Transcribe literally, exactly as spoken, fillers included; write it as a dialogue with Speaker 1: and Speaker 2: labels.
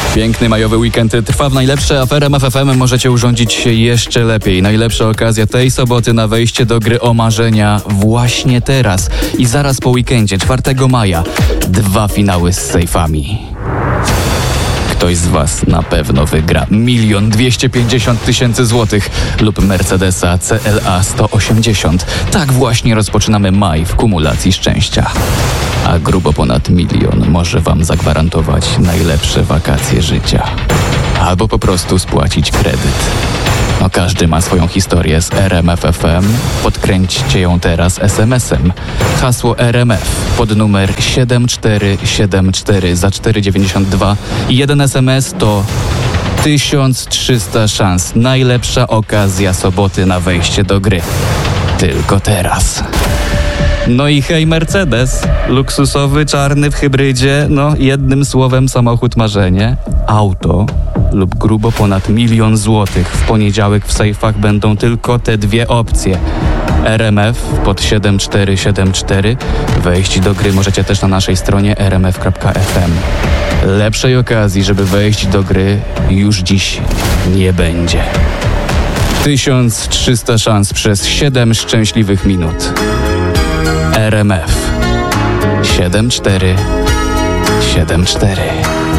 Speaker 1: Piękny majowy weekend trwa w najlepsze, a w R M F F M możecie urządzić się jeszcze lepiej. Najlepsza okazja tej soboty na wejście do gry o marzenia właśnie teraz. I zaraz po weekendzie, czwartego maja, dwa finały z sejfami. Ktoś z Was na pewno wygra milion dwieście pięćdziesiąt tysięcy złotych lub Mercedesa C L A sto osiemdziesiąt. Tak właśnie rozpoczynamy maj w kumulacji szczęścia. A grubo ponad milion może Wam zagwarantować najlepsze wakacje życia. Albo po prostu spłacić kredyt. No każdy ma swoją historię z R M F F M. Podkręćcie ją teraz es em esem. Hasło R M F pod numer siedem cztery siedem cztery za cztery dziewięćdziesiąt dwa i jeden es em es to tysiąc trzysta szans. Najlepsza okazja soboty na wejście do gry. Tylko teraz. No i hej Mercedes, luksusowy, czarny w hybrydzie, no jednym słowem samochód marzenie, auto lub grubo ponad milion złotych. W poniedziałek w sejfach będą tylko te dwie opcje. R M F pod siedem cztery siedem cztery. Wejść do gry możecie też na naszej stronie r m f kropka f m. Lepszej okazji, żeby wejść do gry już dziś nie będzie. tysiąc trzysta szans przez siedem szczęśliwych minut. R M F siedem cztery siedem cztery.